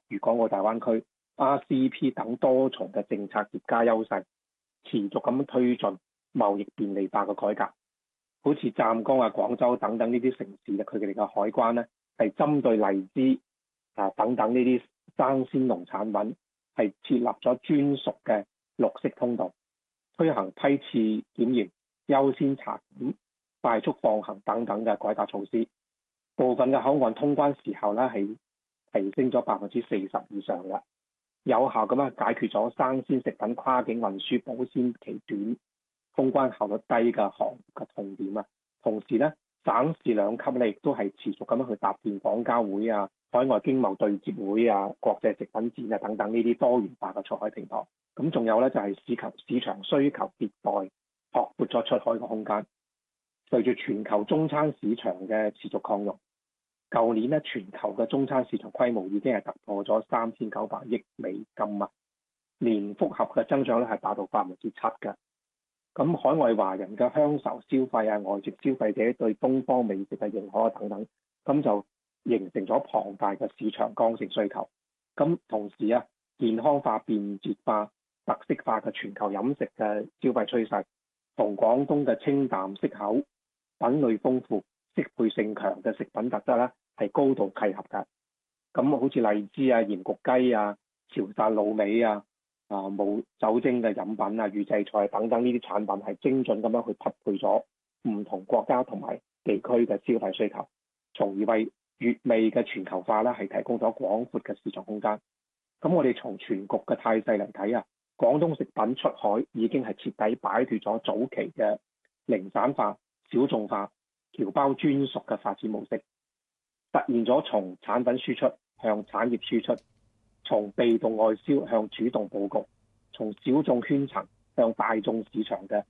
粵港澳大灣區、RCEP 等多重嘅政策疊加優勢，持續咁推進貿易便利化嘅改革。好似湛江啊、廣州等等呢啲城市咧，佢哋嘅海關咧係針對荔枝等等呢啲生鮮農產品係設立咗專屬嘅綠色通道，推行批次檢驗、優先查檢、快速放行等等嘅改革措施。部分嘅口岸通關時候咧係提升咗40%以上嘅，有效咁樣解決咗生鮮食品跨境運輸保鮮期短、通關效率低嘅行業嘅痛點啊。同時咧，省市兩級咧亦都係持續咁樣去搭建廣交會啊、海外經貿對接會啊、國際食品展啊等等呢啲多元化嘅出海平台。咁仲有咧就係市場需求迭代，拓闊咗出海嘅空間。隨住全球中餐市場嘅持續擴容，舊年咧全球嘅中餐市場規模已經係突破咗3900億美金啊，年複合嘅增長咧係達到7%嘅。咁海外華人嘅鄉愁消費啊、外籍消費者對東方美食嘅認可等等，咁就形成咗龐大嘅市場剛性需求。咁同時啊，健康化、便捷化、特色化嘅全球飲食嘅消費趨勢，同廣東嘅清淡適口、品類豐富、適配性強嘅食品特質咧，係高度契合㗎。咁好似荔枝啊、鹽焗雞啊、潮汕滷味啊、冇酒精嘅飲品啊、預製菜等等呢啲產品係精準咁樣去匹配咗唔同國家同埋地區嘅消費需求，從而為粵味嘅全球化咧係提供咗廣闊嘅市場空間。咁我哋從全局嘅態勢嚟睇啊，廣東食品出海已經係徹底擺脫咗早期嘅零散化、小眾化、僑胞專屬嘅發展模式，實現咗從產品輸出向產業輸出，從被動外銷向主動佈局，從小眾圈層向大眾市場嘅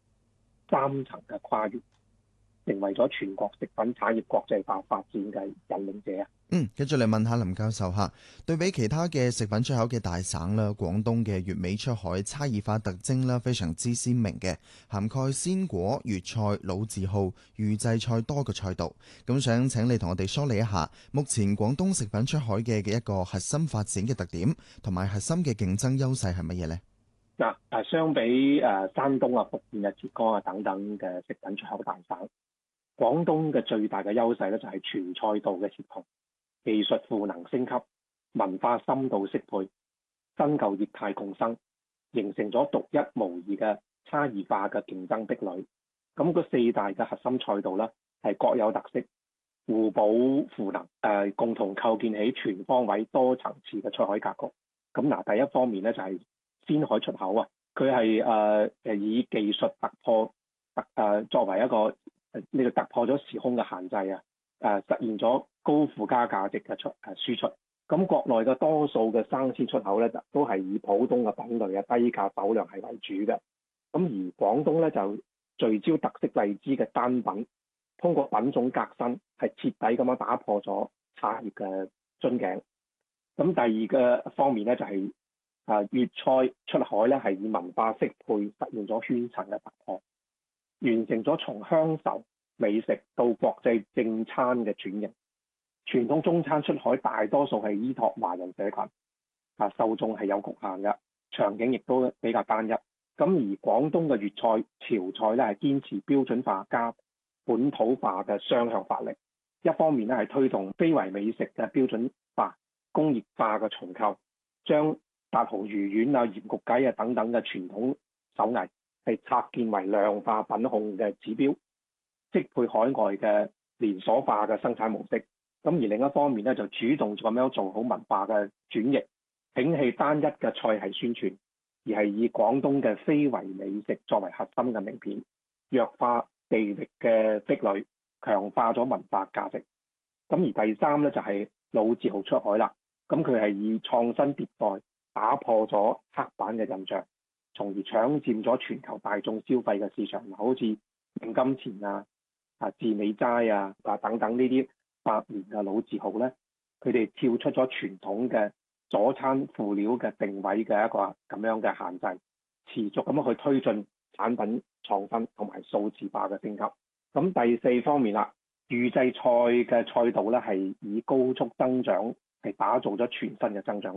3層嘅跨越，成為咗全國食品產業國際化發展嘅引領者啊！ 跟住嚟問下林教授嚇，對比其他嘅食品出口嘅大省啦，廣東嘅粵味出海差異化特徵啦，非常之鮮明嘅，涵蓋鮮果、粵菜、老字號、預製菜多個菜道。咁想請你同我哋梳理一下，目前廣東食品出海嘅一個核心發展嘅特點，同埋核心嘅競爭優勢係乜嘢呢？ 相比山東啊、福建啊、浙江啊等等嘅食品出口大省，廣東嘅最大嘅優勢咧就係全菜道嘅協同。技術賦能升級、文化深度適配、新舊業態共生，形成咗獨一無二嘅差異化嘅競爭壁壘。咁嗰4大嘅核心賽道咧，係各有特色，互補賦能，共同構建起全方位多層次嘅出海格局。咁第一方面咧就係鮮海出口啊，佢係以技術突破作為一個呢個突破咗時空嘅限制啊。實現咗高附加價值嘅輸出。咁國內嘅多數嘅生鮮出口咧，都係以普通嘅品類啊、低價酒量係為主嘅。咁而廣東咧就聚焦特色荔枝嘅單品，通過品種革新係徹底咁樣打破咗產業嘅樽頸。咁第二個方面咧就係粵菜出海咧係以文化適配實現咗圈層嘅突破，完成咗從鄉愁美食到國際正餐嘅轉型。傳統中餐出海大多數係依託華人社群，受眾係有局限嘅，場景亦都比較單一。咁而廣東嘅粵菜、潮菜咧係堅持標準化加本土化嘅雙向發力。一方面咧係推動非遺美食嘅標準化、工業化嘅重構，將達蠔魚丸啊、鹽焗雞啊等等嘅傳統手藝係拆建為量化品控嘅指標，適配海外嘅連鎖化嘅生產模式。咁而另一方面咧，就主動咁樣做好文化嘅轉型，摒棄單一嘅菜系宣傳，而係以廣東嘅非遺美食作為核心嘅名片，弱化地域嘅壁壘，強化咗文化價值。咁而第三咧就係老字號出海啦。咁佢係以創新迭代打破咗刻板嘅印象，從而搶佔咗全球大眾消費嘅市場。好似五金錢啊、致美齋啊等等呢啲100年嘅老字號咧，佢哋跳出咗傳統嘅佐餐輔料嘅定位嘅一個咁樣嘅限制，持續咁樣去推進產品創新同埋數字化嘅升級。咁第四方面啦，預製菜嘅賽道咧係以高速增長係打造咗全新嘅增長